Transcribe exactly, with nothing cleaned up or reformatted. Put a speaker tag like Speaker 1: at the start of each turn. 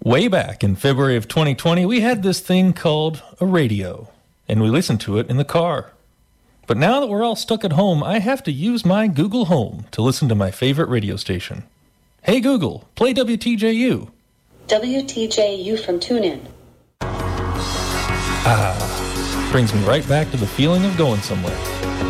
Speaker 1: Way back in February of twenty twenty, we had this thing called a radio, and we listened to it in the car. But now that we're all stuck at home, I have to use my Google Home to listen to my favorite radio station. Hey Google, play W T J U.
Speaker 2: W T J U from TuneIn.
Speaker 1: Ah, brings me right back to the feeling of going somewhere.